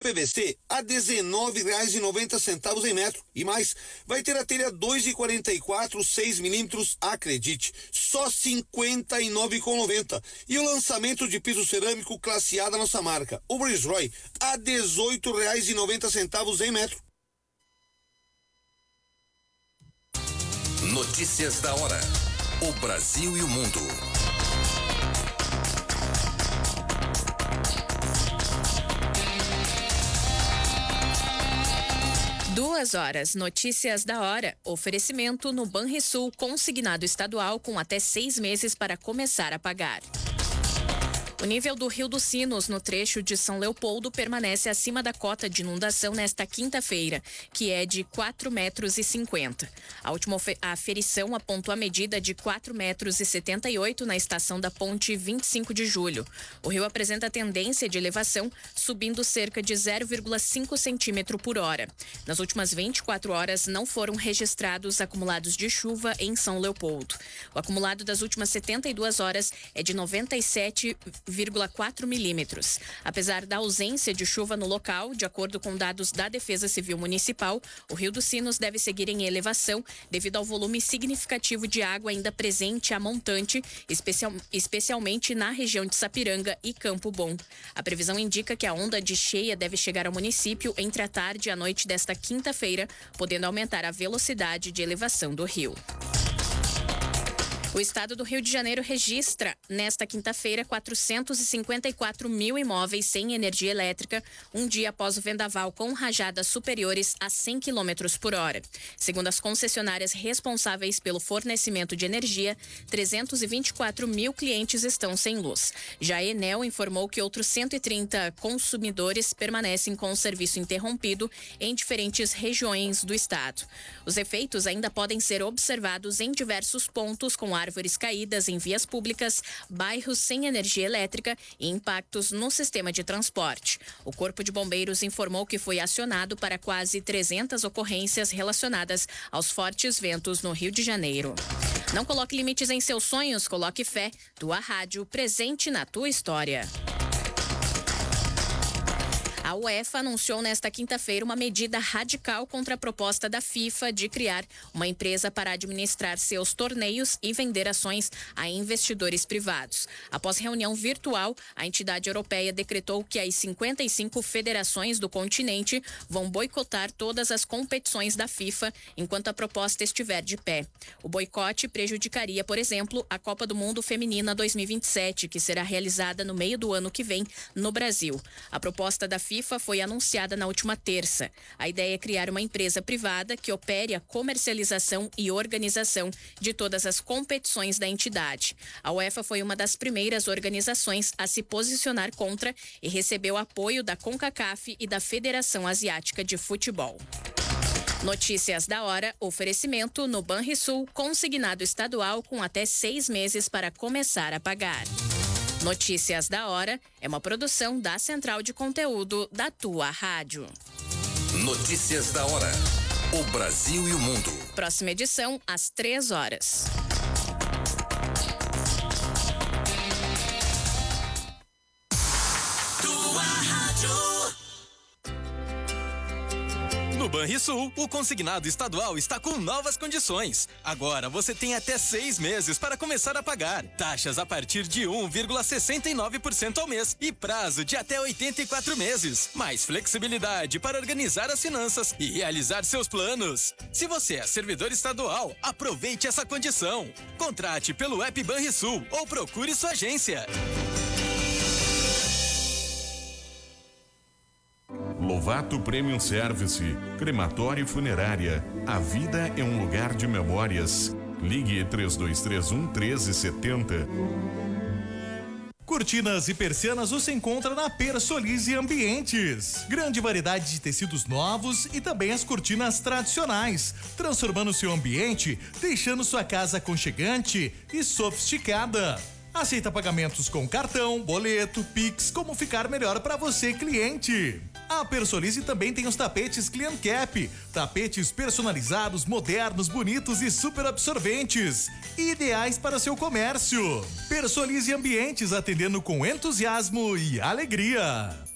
PVC a R$ 19,90 em metro. E mais, vai ter a telha 2,44, 6 milímetros, acredite, só R$ 59,90. E o lançamento de piso cerâmico classe A da nossa marca, o Bridgeroy, a R$ 18,90 em metro. Notícias da hora. O Brasil e o mundo. 2h, notícias da hora. Oferecimento no Banrisul, consignado estadual com até 6 meses para começar a pagar. O nível do Rio dos Sinos, no trecho de São Leopoldo, permanece acima da cota de inundação nesta quinta-feira, que é de 4,50 metros. A última aferição apontou a medida de 4,78 metros na estação da ponte 25 de julho. O rio apresenta tendência de elevação, subindo cerca de 0,5 centímetro por hora. Nas últimas 24 horas, não foram registrados acumulados de chuva em São Leopoldo. O acumulado das últimas 72 horas é de 97,4 milímetros. Apesar da ausência de chuva no local, de acordo com dados da Defesa Civil Municipal, o Rio dos Sinos deve seguir em elevação devido ao volume significativo de água ainda presente a montante, especialmente na região de Sapiranga e Campo Bom. A previsão indica que a onda de cheia deve chegar ao município entre a tarde e a noite desta quinta-feira, podendo aumentar a velocidade de elevação do rio. O estado do Rio de Janeiro registra, nesta quinta-feira, 454 mil imóveis sem energia elétrica, um dia após o vendaval com rajadas superiores a 100 km por hora. Segundo as concessionárias responsáveis pelo fornecimento de energia, 324 mil clientes estão sem luz. Já a Enel informou que outros 130 consumidores permanecem com o serviço interrompido em diferentes regiões do estado. Os efeitos ainda podem ser observados em diversos pontos, com árvores caídas em vias públicas, bairros sem energia elétrica e impactos no sistema de transporte. O Corpo de Bombeiros informou que foi acionado para quase 300 ocorrências relacionadas aos fortes ventos no Rio de Janeiro. Não coloque limites em seus sonhos, coloque fé. Tua rádio, presente na tua história. A UEFA anunciou nesta quinta-feira uma medida radical contra a proposta da FIFA de criar uma empresa para administrar seus torneios e vender ações a investidores privados. Após reunião virtual, a entidade europeia decretou que as 55 federações do continente vão boicotar todas as competições da FIFA enquanto a proposta estiver de pé. O boicote prejudicaria, por exemplo, a Copa do Mundo Feminina 2027, que será realizada no meio do ano que vem no Brasil. A proposta da FIFA foi anunciada na última terça. A ideia é criar uma empresa privada que opere a comercialização e organização de todas as competições da entidade. A UEFA foi uma das primeiras organizações a se posicionar contra e recebeu apoio da CONCACAF e da Federação Asiática de Futebol. Notícias da hora, oferecimento no Banrisul, consignado estadual com até 6 meses para começar a pagar. Notícias da hora é uma produção da Central de Conteúdo da tua rádio. Notícias da hora. O Brasil e o mundo. Próxima edição às 3h. No Banrisul, o consignado estadual está com novas condições. Agora você tem até 6 meses para começar a pagar. Taxas a partir de 1,69% ao mês e prazo de até 84 meses. Mais flexibilidade para organizar as finanças e realizar seus planos. Se você é servidor estadual, aproveite essa condição. Contrate pelo app Banrisul ou procure sua agência. Lovato Premium Service, crematório e funerária. A vida é um lugar de memórias. Ligue 3231-1370. Cortinas e persianas você encontra na Persolize Ambientes. Grande variedade de tecidos novos e também as cortinas tradicionais, transformando seu ambiente, deixando sua casa aconchegante e sofisticada. Aceita pagamentos com cartão, boleto, Pix, como ficar melhor para você, cliente. A Persolize também tem os tapetes Clean Cap, tapetes personalizados, modernos, bonitos e super absorventes, ideais para seu comércio. Persolize Ambientes, atendendo com entusiasmo e alegria.